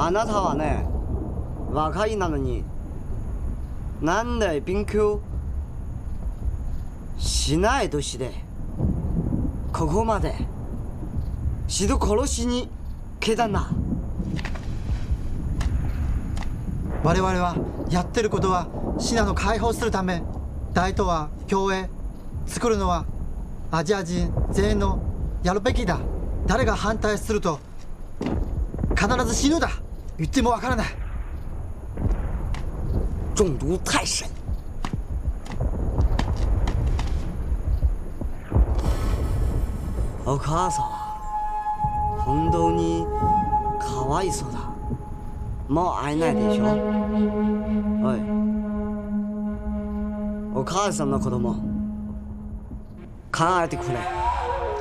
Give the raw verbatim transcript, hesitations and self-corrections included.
あなたはね、若いなのになんで勉強しない年でここまで人殺しに来たな。 我々はやってることはシナの解放するため。大東亜共栄作るのはアジア人全員のやるべきだ。誰が反対すると必ず死ぬだ。言ってもわからない。 中毒太深。お母さんは本当にかわいそうだ。もう会えないでしょ。おい、お母さんの子供考えてくれ。